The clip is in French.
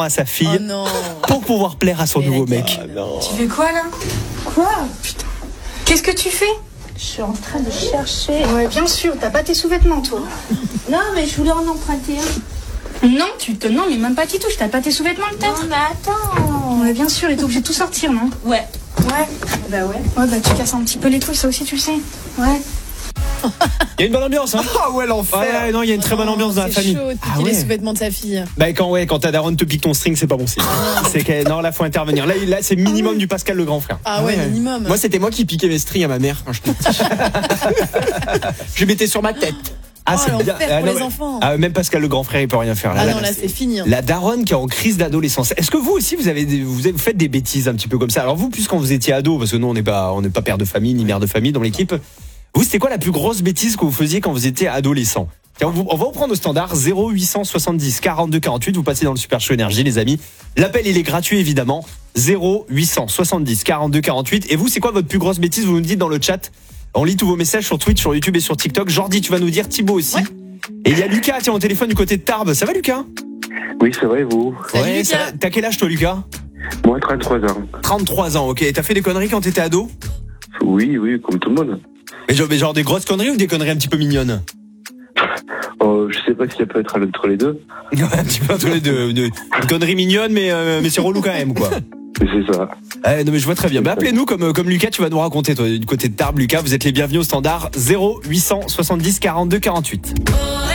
à sa fille Oh non. pour pouvoir plaire à son nouveau mec. Tu fais quoi là? Quoi? Putain. Qu'est-ce que tu fais? Je suis en train de chercher. Ouais, bien sûr, t'as pas tes sous-vêtements toi. Non, mais je voulais en emprunter un. Non, non, mais même pas t'y touches, t'as pas tes sous-vêtements peut-être? Non, mais attends. Ouais, bien sûr, et t'es obligé de tout sortir, non? Ouais. Ouais. Bah ouais. Ouais, bah tu casses un petit peu les couilles, ça aussi tu le sais. Ouais. Il y a une bonne ambiance, hein. Ah ouais, l'enfer. Ouais, non, il y a une très bonne ambiance dans la famille. C'est chaud de piquer Ah ouais. les sous-vêtements de sa fille. Bah quand ta daronne te pique ton string, c'est pas bon signe. C'est que non, là faut intervenir. Là c'est minimum du Pascal le grand frère. Ah ouais, minimum. Moi, c'était moi qui piquais mes strings à ma mère quand j'étais petit. Je mettais sur ma tête. Ah Oh, l'enfer pour non, les enfants. Ah, même Pascal le grand frère il peut rien faire là. Ah non, là c'est fini. Hein. La daronne qui est en crise d'adolescence. Est-ce que vous aussi vous faites des bêtises un petit peu comme ça? Alors vous, plus quand vous étiez ado, parce que nous on n'est pas père de famille ni mère de famille dans l'équipe. Vous, c'était quoi la plus grosse bêtise que vous faisiez quand vous étiez adolescent? Tiens, on va vous prendre au standard 0870 42 48. Vous passez dans le Super Show Énergie, les amis. L'appel il est gratuit évidemment. 0870 42 48. Et vous, c'est quoi votre plus grosse bêtise? Vous nous dites dans le chat. On lit tous vos messages sur Twitch, sur YouTube et sur TikTok. Jordi, tu vas nous dire, Thibaut aussi. Ouais. Et il y a Lucas, tiens, au téléphone du côté de Tarbes. Ça va, Lucas? Oui, c'est vrai, vous. Salut, Lucas. ça va. T'as quel âge, toi, Lucas? Moi, 33 ans. 33 ans, ok. T'as fait des conneries quand t'étais ado? Oui, comme tout le monde. Mais genre des grosses conneries ou des conneries un petit peu mignonnes? Je sais pas si ça peut être entre les deux. Ouais, un petit peu entre les deux. Une connerie mignonne, mais c'est relou quand même, quoi. C'est ça. Non mais je vois très bien. Bah, appelez-nous comme Lucas, tu vas nous raconter, toi, du côté de Tarbes, Lucas. Vous êtes les bienvenus au standard 0870 42 48.